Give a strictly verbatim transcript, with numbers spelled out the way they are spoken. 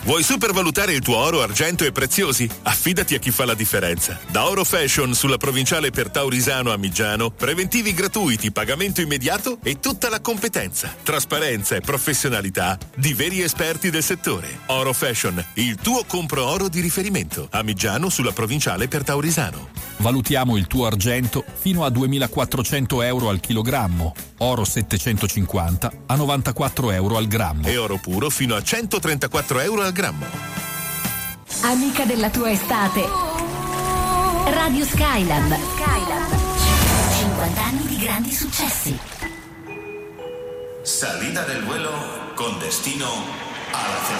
Vuoi supervalutare il tuo oro, argento e preziosi? Affidati a chi fa la differenza. Da Oro Fashion sulla provinciale per Taurisano a Migiano, preventivi gratuiti, pagamento immediato e tutta la competenza, trasparenza e professionalità di veri esperti del settore. Oro Fashion, il tuo compro oro di riferimento. A Migiano sulla provinciale per Taurisano. Valutiamo il tuo argento fino a duemilaquattrocento euro al chilogrammo, oro settecentocinquanta a novantaquattro euro al grammo e oro puro fino a centotrentaquattro euro al grammo. Amica della tua estate, Radio Skyland. Skyland. cinquanta anni di grandi successi. Salida del vuelo con destino a la